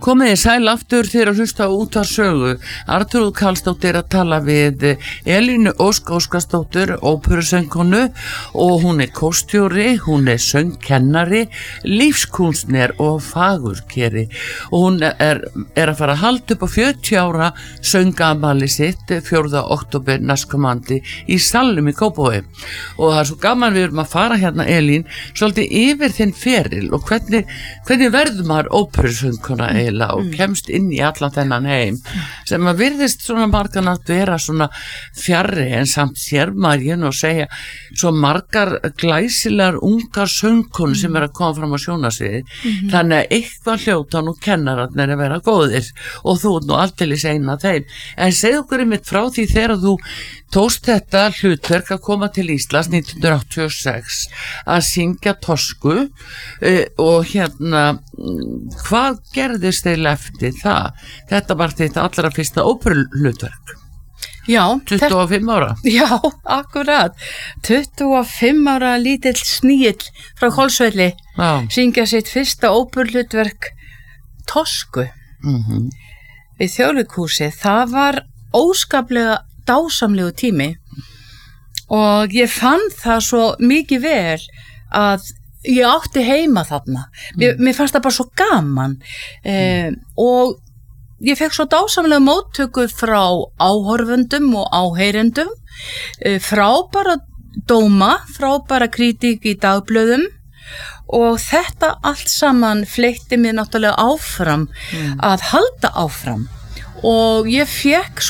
Komið sæl aftur þegar að hlusta út af sögu. Arnþrúður Karlsdóttir að tala við Elínu Ósk Óskarsdóttur, óperusöngkonu, og hún kórstjóri, hún söngkennari, lífskunstner og fagurkeri. Og hún að fara að halda upp á 40 ára söngamali sitt 4. október næstkomandi í Salnum í Kópavogi. Og það svo gaman við erum að fara hérna, Elín, svolítið yfir þinn feril og hvernig verður maður óperusöngkona og kemst inn í allan þennan heim sem að virðist svona margan að vera svona fjarri, en samt sér maður og segja svo margar glæsilegar ungar söngkonur sem að koma fram á sjónarsviði. Þannig að eitthvað hljóta nú kennararnir að vera góðir og þú nú aldeilis eina þeim. En segð okkur einmitt frá því þegar þú tókst þetta hlutverk að koma til Íslands 1986 að syngja Toscu og hérna hvað gerðist þeir eftir það? Þetta var þitt allra fyrsta óperuhlutverk. Já, 25 ára. Já, akkurat. 25 ára lítill sníill frá Hvolsvelli syngja sitt fyrsta óperuhlutverk Toscu við Þjóðleikhúsið. Það var óskaplega dásamlegu tími og ég fann það svo mikið vel að ég átti heima þarna. Mér fannst það bara svo gaman og ég fekk svo dásamlega móttöku frá áhorfendum og áheyrendum, frábæra dóma, frábæra kritík í dagblöðum og þetta allt saman fleytti mér náttúrulega áfram að halda áfram og ég fekk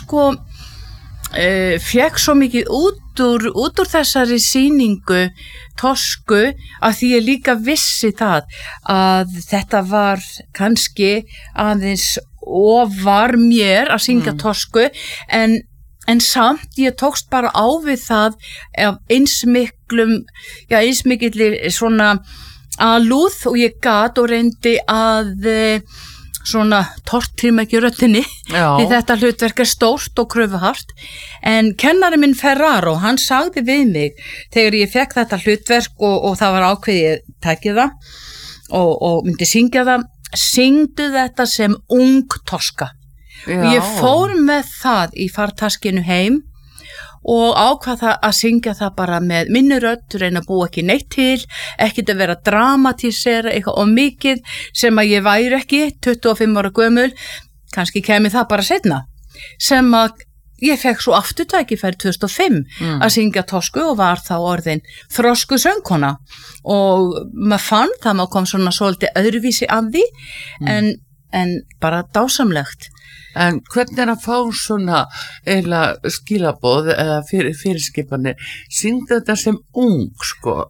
svo mikið út úr þessari sýningu Toscu að því ég líka vissi það að þetta var kannski aðeins og var mér að syngja Toscu en samt ég tókst bara á við það af eins mikilli svona alúð og ég gat og reyndi að svona tortíma ekki röddinni því þetta hlutverk stórt og kröfuhart, en kennari minn Ferraro, hann sagði við mig þegar ég fekk þetta hlutverk og það var ákveðið tækið það og myndi syngja það, syngdu þetta sem ung Tosca. Og ég fór með það í fartaskinu heim og ákvað að syngja það bara með minni rödd, reyna að búa ekki neitt til, ekkert að vera að dramatísera eitthvað og mikið sem að ég væri ekki 25 ára gömul, kannski kemi það bara seinna, sem að ég fekk svo aftur tækifæri 2005 að syngja Toscu og var þá orðin þroskuð söngkona og maður fann það, maður kom svona svolítið öðruvísi að því en bara dásamlegt. En hvernig að fá svona eiginlega skilaboð eða fyrirskipanir, syngdu þetta sem ung, sko,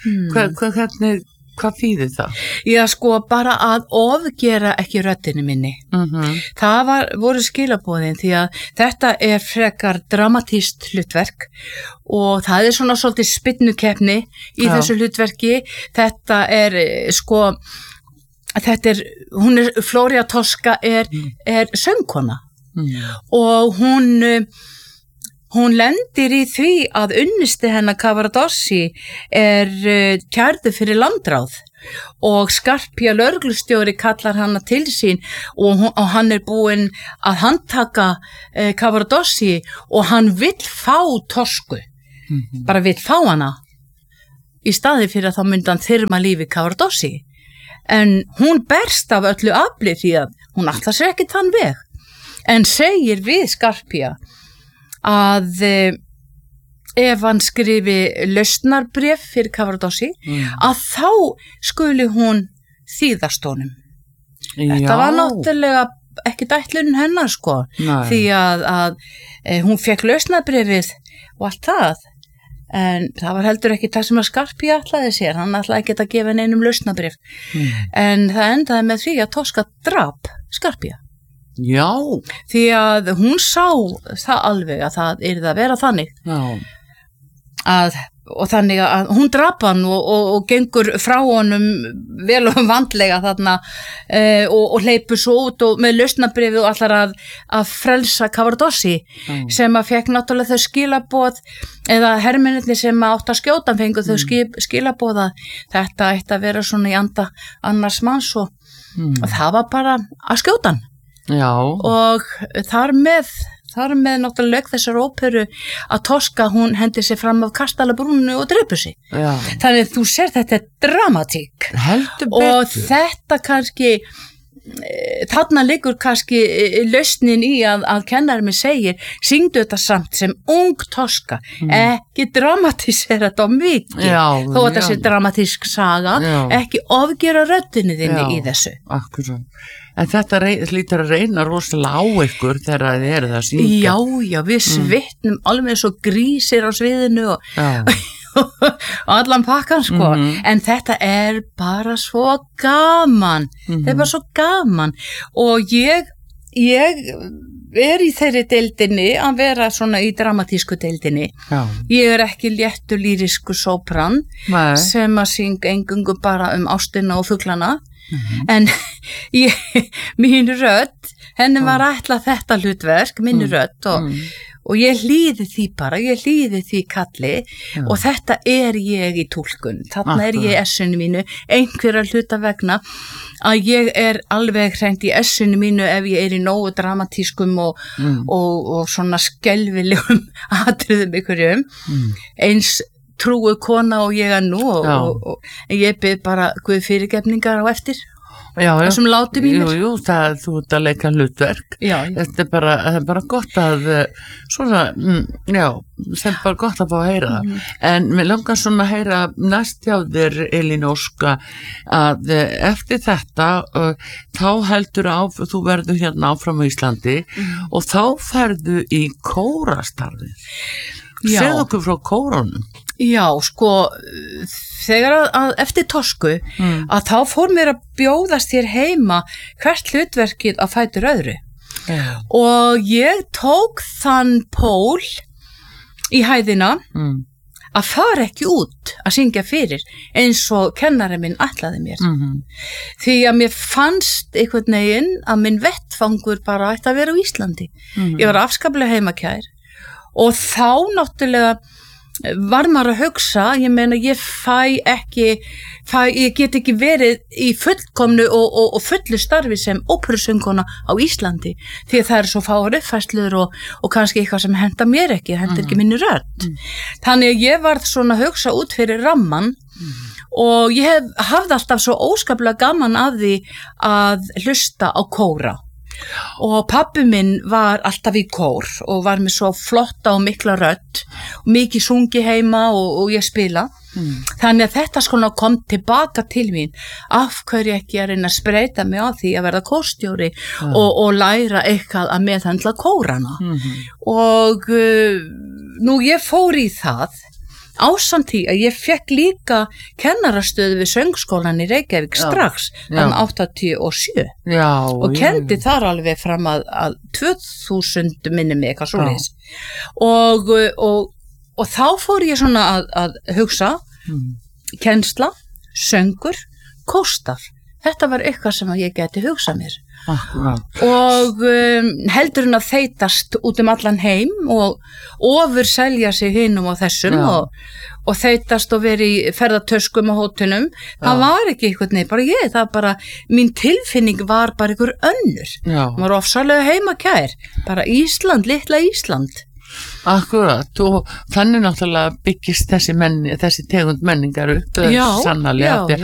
hvað þýðir það? Já, sko, bara að ofgera ekki röddinni minni. Það voru skilaboðin því að þetta frekar dramatískt hlutverk og það svona svolítið spinnukeppni í þessu hlutverki. Þetta sko, Flóría Tosca söngkona og hún lendir í því að unnusti hennar Cavaradossi kærðu fyrir landráð og Scarpia lögreglustjóri kallar hana til sín og hann búinn að handtaka Cavaradossi og hann vill fá Toscu, bara vill fá hana í staði fyrir að þá myndi hann þyrma lífi Cavaradossi. En hún berst af öllu afli því að hún ætlar sér ekki þann veg, en segir við Scarpia að ef hann skrifi lausnarbréf fyrir Cavaradossi að þá skuli hún þýðast honum. Þetta var náttúrulega ekki ætlunin hennar, sko. Nei. Því að hún fekk lausnarbréfið og allt það, en það var heldur ekki það sem að Scarpia ætlaði sér, hann ætlaði ekki að gefa neinum lausnarbréf. En það endaði með því að Tosca drap Scarpia. Já. Því að hún sá það alveg að það yrði að vera þannig. Já. Og þannig að hún drap hann og gengur frá honum vel og vandlega þarna og hleypur svo út og með lausnarbréfið og allar að frelsa Cavaradossi sem að fekk náttúrulega þau skilaboð eða hermennirnir sem átt að skjóta fengu þau skilaboða þetta ætti að vera svona í anda annars manns og og það var bara að skjóta hann. Já. Og þar með náttúrulega lög þessar óperu að Tosca, hún hendi sér fram af kastalabrúninu og dreipur sig. Já. Þannig þú sér þetta dramatík. Heldur betur. Og þetta kannski, þarna liggur kannski lausnin í að kennari mig segir, syngdu þetta samt sem ung Tosca, ekki dramatísera þetta mikið, þó að þetta sé dramatísk saga, ekki ofgera röddinni þinni í þessu. Akkurat. En þetta lítur að reyna rosalega á ykkur þegar þið eru það að syngja. Já, við svitnum alveg svo grísir á sviðinu og allan pakkan sko, en þetta er bara svo gaman, þetta er bara svo gaman og ég er í þeirri deildinni að vera svona í dramatísku deildinni. Ég er ekki léttur lýrisku sópran sem að syngja engungu bara ástina og fuglana, en mín rödd, henni var ætlað þetta hlutverk, mín rödd og ég hlýði því kalli og þetta er ég í túlkun, þarna er ég í essinu mínu, einhverja hluta vegna að ég er alveg hreint í essinu mínu ef ég er í nógu dramatískum og svona skelfilegum atriðum ykkurjum, eins trúið kona og ég er nú og ég byrð bara Guð fyrirgefningar á eftir þessum láti mínir. Jú, þú ert að leika hlutverk. Þetta er bara gott að svona, það er bara gott að fá að heyra það. En mér langar svona að heyra næst hjá þér, Elín Óska, að eftir þetta þá heldur þú verður hérna áfram á Íslandi og þá ferðu í kórastarfið. Segðu okkur frá kórunum. Já, sko, þegar að eftir Toscu að þá fór mér að bjóðast hér heima hvert hlutverkið að fætur öðru og ég tók þann pól í hæðina að fara ekki út að syngja fyrir eins og kennari minn ætlaði mér því að mér fannst einhvern veginn að minn vettfangur bara ætti að vera á Íslandi. Ég var afskaplega heimakær og þá náttúrulega var maður að hugsa, ég meina ég get ekki verið í fullkomnu og fullu starfi sem óperusöngkona á Íslandi því að það eru svo fáar uppfærslur og kannski eitthvað sem henda mér ekki, hendur ekki minni rödd. Þannig að ég varð svona að hugsa út fyrir ramman og ég hafði alltaf svo óskaplega gaman af því að hlusta á kóra. Og pabbi minn var alltaf í kór og var með svo flotta og mikla rödd og mikið sungi heima og ég spila þannig að þetta sko kom tilbaka til mín af hverju ekki að reyna að spreita mig á því að verða kórstjóri og læra eitthvað að meðhandla kórana og nú ég fór í það ásamt því að ég fekk líka kennarastöðu við söngskólan í Reykjavík strax þannig 87 og kendi þar alveg fram að 2000 minni mig eitthvað svoleiðis og þá fór ég svona að hugsa kennsla, söngur, kóstar þetta var eitthvað sem ég geti hugsað mér og heldur hún að þeytast út allan heim og ofur selja sig hinum og þessum og þeytast og veri í ferðatöskum og hótelum, það var ekki eitthvað neitt, bara ég, það bara mín tilfinning var bara einhver önnur hún var ofsalega heimakær bara Ísland, litla Ísland. Akkurat, og þannig náttúrulega byggist þessi tegund menningar upp sannarlega